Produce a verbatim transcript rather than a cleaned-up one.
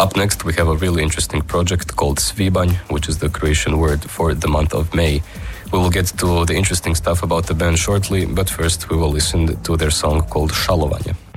Up next, we have a really interesting project called Svibanj, which is the Croatian word for the month of May. We will get to the interesting stuff about the band shortly, but first we will listen to their song called Šalovanje.